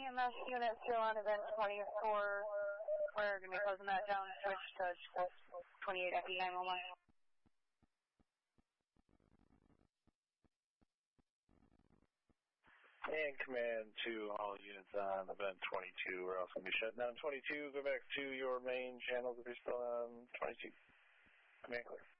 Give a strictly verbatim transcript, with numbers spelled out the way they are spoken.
E M S unit still on event twenty-four. We're going to be closing that down and switch to twenty-eight F E nine one one. And command to all units on event twenty-two. We're also going to be shutting down twenty-two. Go back to your main channels if you're still on twenty-two. Command clear.